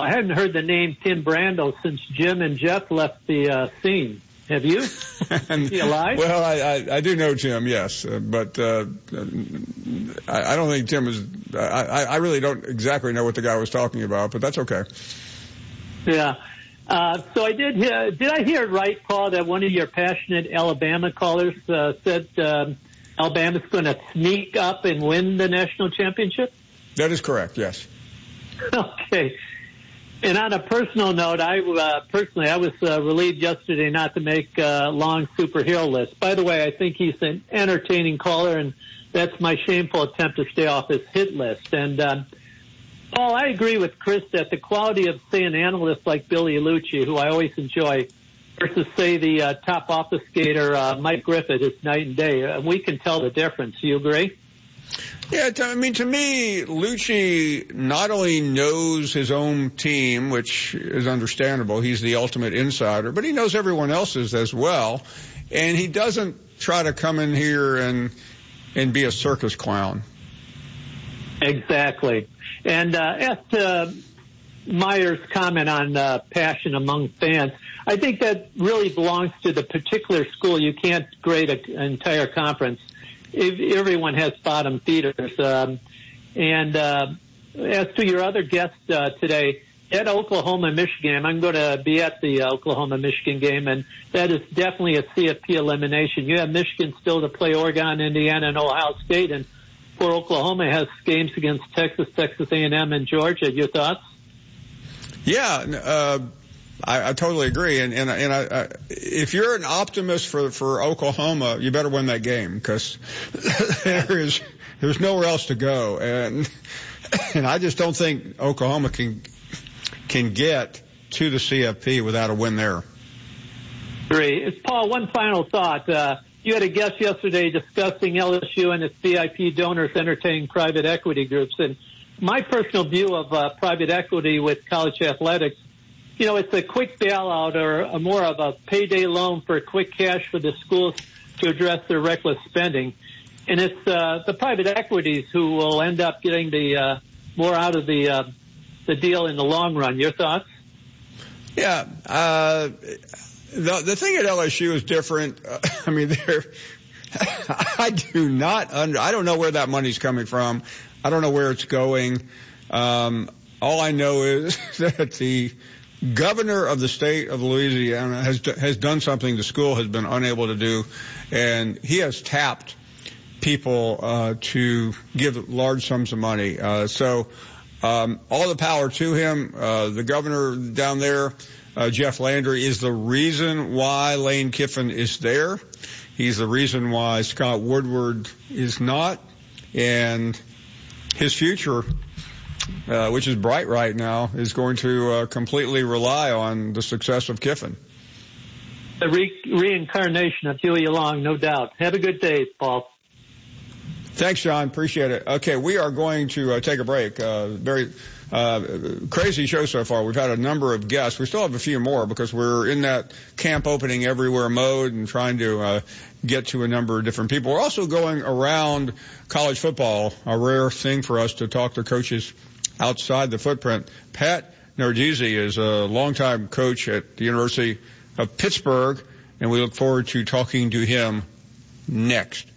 I hadn't heard the name Tim Brando since Jim and Jeff left the scene. Have you? Is he alive? Well, I do know Tim, yes, but I don't think Tim is. I really don't exactly know what the guy was talking about, but that's okay. Yeah. So I did hear. Did I hear it right, Paul, that one of your passionate Alabama callers said Alabama's going to sneak up and win the national championship? That is correct. Yes. Okay. And on a personal note, I was relieved yesterday not to make a long superhero list. By the way, I think he's an entertaining caller, and that's my shameful attempt to stay off his hit list. And Paul, I agree with Chris that the quality of, say, an analyst like Billy Lucci, who I always enjoy, versus, say, the top office skater Mike Griffith is night and day. We can tell the difference. Do you agree? Yeah, I mean, to me, Lucci not only knows his own team, which is understandable. He's the ultimate insider, but he knows everyone else's as well. And he doesn't try to come in here and be a circus clown. Exactly. And as to Meyer's comment on passion among fans, I think that really belongs to the particular school. You can't grade an entire conference. Everyone has bottom feeders. And as to your other guest today, at Oklahoma-Michigan, I'm going to be at the Oklahoma-Michigan game, and that is definitely a CFP elimination. You have Michigan still to play Oregon, Indiana, and Ohio State, and poor Oklahoma has games against Texas, Texas A&M, and Georgia. Your thoughts? Yeah, I totally agree. And if you're an optimist for Oklahoma, you better win that game, because there's nowhere else to go. And I just don't think Oklahoma can get to the CFP without a win there. Great. Paul, one final thought. You had a guest yesterday discussing LSU and its VIP donors entertaining private equity groups. And my personal view of private equity with college athletics, you know, it's a quick bailout or a more of a payday loan for quick cash for the schools to address their reckless spending. And it's the private equities who will end up getting the more out of the deal in the long run. Your thoughts? Yeah. The thing at LSU is different. I mean, I don't know where that money's coming from. I don't know where it's going. All I know is that the governor of the state of Louisiana has done something the school has been unable to do, and he has tapped people to give large sums of money. So all the power to him. The governor down there, Jeff Landry, is the reason why Lane Kiffin is there. He's the reason why Scott Woodward is not. And his future, which is bright right now, is going to completely rely on the success of Kiffin. The reincarnation of Huey Long, no doubt. Have a good day, Paul. Thanks, John. Appreciate it. Okay, we are going to take a break. Very crazy show so far. We've had a number of guests. We still have a few more because we're in that camp opening everywhere mode and trying to get to a number of different people. We're also going around college football, a rare thing for us to talk to coaches outside the footprint. Pat Nardizzi is a longtime coach at the University of Pittsburgh, and we look forward to talking to him next.